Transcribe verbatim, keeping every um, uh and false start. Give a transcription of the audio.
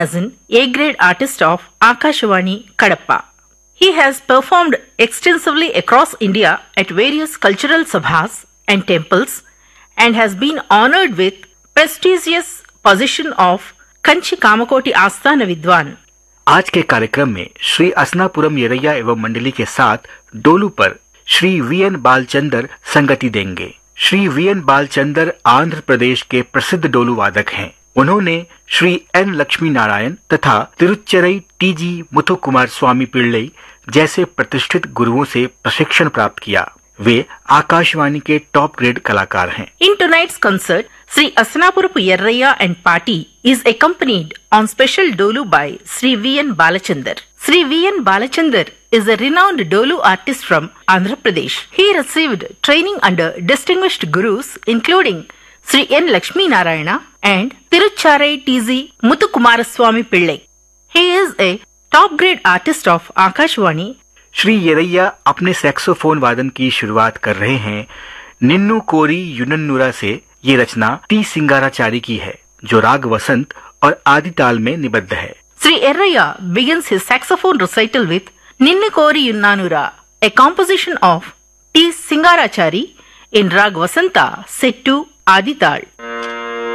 as an A-grade artist of Akashvani Kadapa. He has performed extensively across India at various cultural sabhas and temples and has been honored with prestigious position of Kanchi Kamakoti Asthana Vidwan. आज के कार्यक्रम में श्री असनापुरम येरैया एवं मंडली के साथ डोलू पर Shri V N Balachander संगति देंगे। श्री वी एन बालचंदर आंध्र प्रदेश के प्रसिद्ध डोलू वादक हैं। उन्होंने श्री एन लक्ष्मी नारायण तथा तिरुच्चरई टी जी मुथुकुमार स्वामी पिल्लई जैसे प्रतिष्ठित गुरुओं से प्रशिक्षण प्राप्त किया। वे आकाशवाणी के टॉप ग्रेड कलाकार हैं। In tonight's concert, Sri Asanapurapu Yerraya and party is accompanied on special dolu by Sri V N Balachandar. Sri V N Balachandar is a renowned dolu artist from Andhra Pradesh. He received training under distinguished gurus including Sri N Lakshmi Narayana and Tirucharai T Z Muthukumaraswamy Pillai. He is a top grade artist of Akashvani. Shri येरैया अपने saxophone वादन की शुरुआत कर रहे हैं निन्नू कोरी युनन्नुरा से। ये रचना T सिंगाराचारी की है जो राग वसंत और आदि ताल में निबद्ध है। Sri Yerraya begins his saxophone recital with Ninnu Kori Yunnanura, a composition of T Singarachari in Rag Vasanta set to Adi Tal.